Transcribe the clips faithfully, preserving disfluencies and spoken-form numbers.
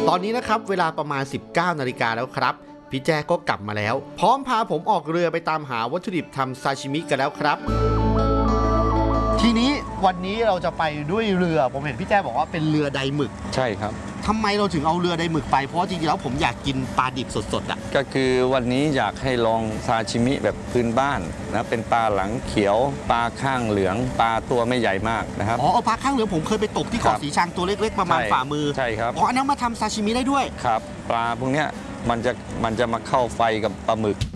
ตอนนี้นะครับเวลาประมาณสิบเก้านาฬิกาแล้วครับพี่แจ้ก็กลับมาแล้วพร้อมพาผมออกเรือไปตามหาวัตถุดิบทำซาชิมิกันแล้วครับทีนี้วันนี้เราจะไปด้วยเรือผมเห็นพี่แจ้บอกว่าเป็นเรือใดหมึกใช่ครับทำไมเราถึงเอาเรือใดหมึกไปเพราะจริงๆแล้วผมอยากกินปลาดิบสดๆอ่ะก็คือวันนี้อยากให้ลองซาชิมิแบบพื้นบ้านนะเป็นปลาหลังเขียวปลาข้างเหลืองปลาตัวไม่ใหญ่มากนะครับอ๋อปลาข้างเหลืองผมเคยไปตกที่เกาะสีชังตัวเล็กๆประมาณฝ่ามือใช่ครับอ๋ออันนั้นมาทำซาชิมิได้ด้วยครับปลาพวกเนี้ยมันจะมันจะมาเข้าไฟกับปลาหมึก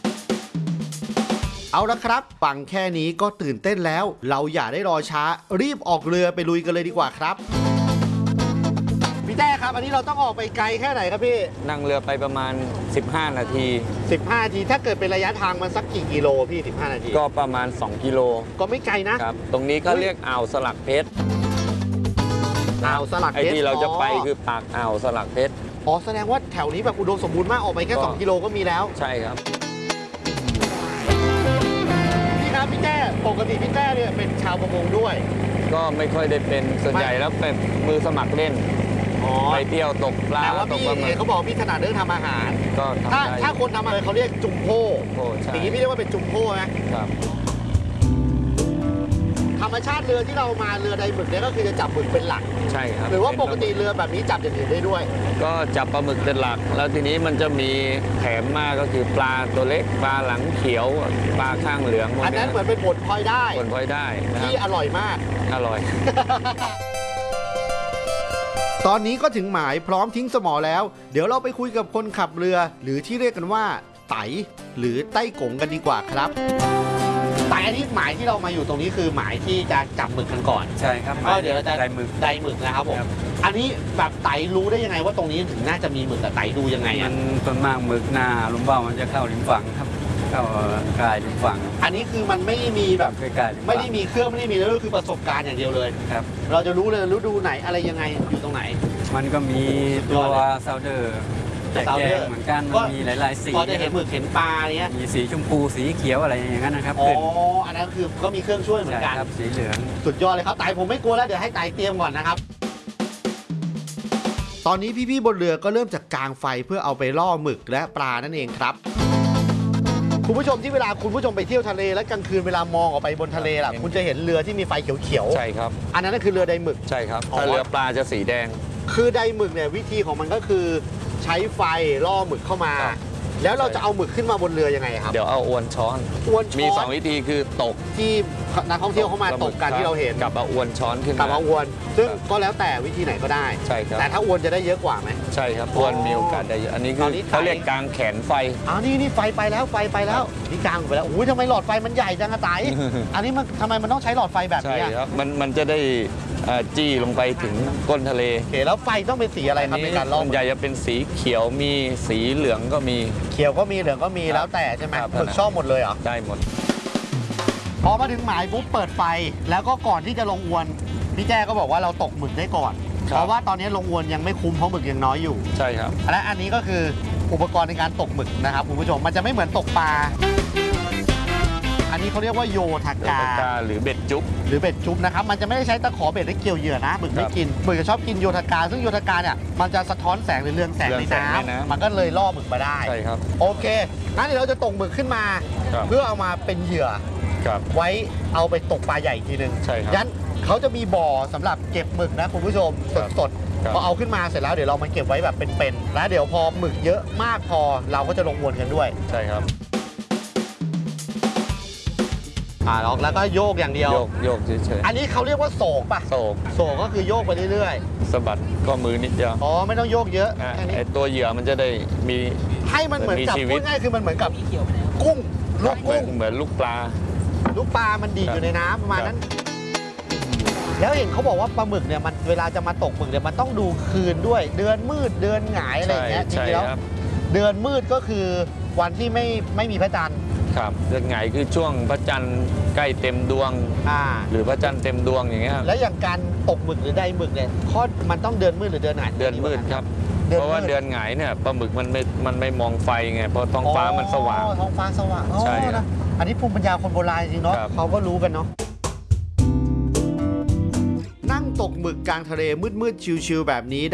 เอาละครับฟังแค่นี้ก็ตื่นเต้นแล้วเราอย่าได้รอช้ารีบออกเรือไปลุยกันเลยดีกว่าครับพี่แจ้ครับอันนี้เราต้องออกไปไกลแค่ไหนครับพี่นั่งเรือไปประมาณสิบห้านาทีสิบห้านาทีถ้าเกิดเป็นระยะทางมันสักกี่กิโลพี่สิบห้านาทีก็ประมาณสองกิโลก็ไม่ไกลนะครับตรงนี้ก็เรียกอ่าวสลักเพชรอ่าวสลักเพชรไอ้ที่เราจะไปคือปากอ่าวสลักเพชรอ๋อแสดงว่าแถวนี้แบบอุดมสมบูรณ์มากออกไปแค่สองกิโลก็มีแล้วใช่ครับพี่ครับพี่แจ้ปกติพี่แจ้เนี่ยเป็นชาวประมงด้วยก็ไม่ค่อยได้เป็นส่วนใหญ่แล้วเป็นมือสมัครเล่นไปเที่ยวตกปลาแต่ว่าพี่เขาบอกพี่ถนัดเรื่องทำอาหารก็ถ้าถ้าคนทำอาหารเขาเรียกจุ่มโพ่อย่างนี้พี่เรียกว่าเป็นจุ่มโพ่ไหมครับธรรมชาติเรือที่เรามาเรือใดหมึกเนี่ยก็คือจะจับหมึกเป็นหลักใช่ครับหรือว่าปกติเรือแบบนี้จับอย่างอื่นได้ด้วยก็จับปลาหมึกเป็นหลักแล้วทีนี้มันจะมีแถมมากก็คือปลาตัวเล็กปลาหลังเขียวปลาข้างเหลืองอันนั้นเหมือนเป็นผลพลอยได้ผลพลอยได้ที่อร่อยมากอร่อยตอนนี้ก็ถึงหมายพร้อมทิ้งสมอแล้วเดี๋ยวเราไปคุยกับคนขับเรือหรือที่เรียกกันว่าไตหรือไต้กงกันดีกว่าครับไตอันนี้หมายที่เรามาอยู่ตรงนี้คือหมายที่จะจับหมึกกันก่อนใช่ครับก็เดี๋ยวเราจะได้หมึกได้หมึกนะครับผมอันนี้แบบไตรู้ได้ยังไงว่าตรงนี้ถึงน่าจะมีหมึกแต่ไตดูยังไงมันต้นมากหมึกหน้าลุงเบ้ามันจะเข้าริมฝั่งครับเข้ากายริมฝั่งอันนี้คือมันไม่มีแบบไม่ได้มีเครื่องไม่ได้มีแล้วก็คือประสบการณ์อย่างเดียวเลยครับเราจะรู้เลยฤดูไหนอะไรยังไงอยู่ตรงไหนมันก็มีตัวซาวเดอร์แจกแจงเหมือนกันมันมีหลายๆสีพอจะเห็นหมึกเห็นปลาเนี้ยมีสีชมพูสีเขียวอะไรอย่างนั้นนะครับอ๋ออันนั้นคือก็มีเครื่องช่วยเหมือนกันครับสีเหลืองสุดยอดเลยครับไต่ผมไม่กลัวแล้วเดี๋ยวให้ไต่เตรียมก่อนนะครับตอนนี้พี่ๆบนเรือก็เริ่มจากกางไฟเพื่อเอาไปล่อหมึกและปลานั่นเองครับคุณผู้ชมที่เวลาคุณผู้ชมไปเที่ยวทะเลแล้วกลางคืนเวลามองออกไปบนทะเลล่ะคุณจะเห็นเรือที่มีไฟเขียวๆใช่ครับอันนั้นคือเรือไดหมึกใช่ครับถ้าเรือปลาจะสีแดงคือไดหมึกเนี่ยวิธีของมันก็คือใช้ไฟล่อหมึกเข้ามาแล้วเราจะเอาหมึกขึ้นมาบนเรือยังไงครับเดี๋ยวเอาอวนช้อนอวนช้อนมีสองวิธีคือตกที่นักท่องเที่ยวเข้ามาตกกันที่เราเห็นกับเอาอวนช้อนขึ้นกับเอาอวนซึ่งก็แล้วแต่วิธีไหนก็ได้ใช่ครับแต่ถ้าอวนจะได้เยอะกว่าไหมใช่ครับอวนมีโอกาสได้เยอะอันนี้คือเขาเรียกกางแขนไฟอ้าวนี่นี่ไฟไปแล้วไฟไปแล้วนี่กางไปแล้วโอ้ยทำไมหลอดไฟมันใหญ่จังอะไตอันนี้มันทำไมมันต้องใช้หลอดไฟแบบนี้ใช่ครับมันมันจะได้จี้ลงไปถึงก้นทะเลโอเคแล้วไฟต้องเป็นสีอะไรครับในการล่อมันใหญ่จะเป็นสีเขียวมีสีเหลืองก็มีเขียวก็มีเหลืองก็มีแล้วแต่ใช่ไหมหมึกชอบหมดเลยเหรอได้หมดพอมาถึงหมายปุ๊บเปิดไฟแล้วก็ก่อนที่จะลงอวนพี่แจ้ก็บอกว่าเราตกหมึกได้ก่อนเพราะว่าตอนนี้ลงอวนยังไม่คุ้มเพราะหมึกยังน้อยอยู่ใช่ครับและอันนี้ก็คืออุปกรณ์ในการตกหมึกนะครับคุณผู้ชมมันจะไม่เหมือนตกปลาอันนี้เขาเรียกว่าโยทากาหรือเบ็ดจุ๊บหรือเบ็ดจุ๊บนะครับมันจะไม่ได้ใช้ตะขอเบ็ดให้เกี่ยวเหยื่อนะหมึกไม่กินหมึกจะชอบกินโยทากาซึ่งโยทากาเนี่ยมันจะสะท้อนแสงหรือเรืองแสงในน้ำมันก็เลยล่อหมึกมาได้ใช่ครับโอเคงั้นเดี๋ยวเราจะตกหมึกขึ้นมาเพื่อเอามาเป็นเหยื่อไว้เอาไปตกปลาใหญ่ทีนึงใช่ครับยันเขาจะมีบ่อสำหรับเก็บหมึกนะคุณผู้ชมสดๆพอเอาขึ้นมาเสร็จแล้วเดี๋ยวเรามาเก็บไว้แบบเป็นๆแล้วเดี๋ยวพอหมึกเยอะมากพอเราก็จะลงวนกันด้วยใช่ครับอ่าล็อกแล้วก็โยกอย่างเดียวโยกโยกเฉยๆอันนี้เขาเรียกว่าโศกป่ะโศกโศกก็คือโยกไปเรื่อยๆสะบัดก็มือนิดเดียวอ๋อไม่ต้องโยกเยอะไอตัวเหยื่อมันจะได้มีให้มันเหมือนกับพูดง่ายคือมันเหมือนกับกุ้งลูกกุ้งเหมือนลูกปลาลูกปลามันดีอยู่ในน้ำประมาณนั้นแล้วเห็นเขาบอกว่าปลาหมึกเนี่ยมันเวลาจะมาตกหมึกเนี่ยมันต้องดูคืนด้วยเดือนมืดเดือนหงายอะไรอย่างเงี้ยจริงๆแล้วเดือนมืดก็คือวันที่ไม่ไม่มีพระจันทร์ครับเดือนหงายคือช่วงพระจันทร์ใกล้เต็มดวงหรือพระจันทร์เต็มดวงอย่างเงี้ยแล้วอย่างการตกหมึกหรือไดหมึกเนี่ยข้อมันต้องเดือนมืดหรือเดือนหงายเดือนมืดครับเพราะว่าเดือนหงายเนี่ยปลาหมึกมันไม่มันไม่มองไฟไงเพราะท้องฟ้ามันสว่างท้องฟ้าสว่างใช่นะอันนี้ภูมิปัญญาคนโบราณจริงเนาะเขาก็รู้กันเนาะนั่งตกหมึกกลางทะเลมืดๆชิวๆแบบนี้